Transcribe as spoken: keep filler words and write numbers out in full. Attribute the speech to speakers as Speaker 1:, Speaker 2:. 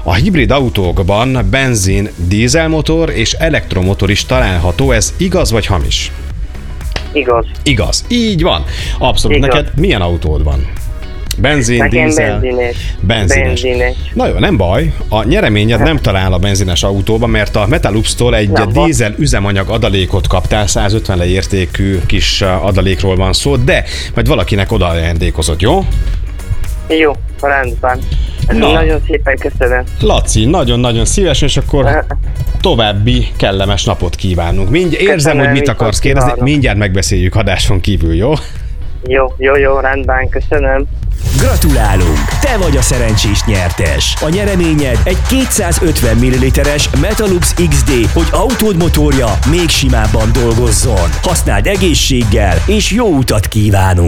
Speaker 1: A hibrid autókban benzin, dízelmotor és elektromotor is található, ez igaz vagy hamis?
Speaker 2: Igaz.
Speaker 1: Igaz, így van. Abszolút.
Speaker 2: Igaz.
Speaker 1: Neked milyen autód van? Benzin,
Speaker 2: Nekem
Speaker 1: dízel?
Speaker 2: benzines.
Speaker 1: Benzines.
Speaker 2: Benzines.
Speaker 1: Na jó, nem baj. A nyereményed nem talál a benzines autóba, mert a Metalups-tól egy
Speaker 2: Nem baj.
Speaker 1: dízel üzemanyag adalékot kaptál, százötven értékű kis adalékról van szó, de majd valakinek oda ajándékozott, jó?
Speaker 2: Jó, rendben.
Speaker 1: Na.
Speaker 2: Nagyon szépen köszönöm.
Speaker 1: Laci, nagyon-nagyon szívesen, és akkor további kellemes napot kívánunk. Mindjárt érzem,
Speaker 2: Köszönöm,
Speaker 1: hogy mit
Speaker 2: viszont
Speaker 1: akarsz kérdezni,
Speaker 2: kívánok.
Speaker 1: mindjárt megbeszéljük adáson kívül, jó?
Speaker 2: Jó, jó, jó, rendben, köszönöm.
Speaker 3: Gratulálunk! Te vagy a szerencsés nyertes! A nyereményed egy kétszázötven milliliteres Metalups iksz dé, hogy autód motorja még simábban dolgozzon. Használd egészséggel, és jó utat kívánunk!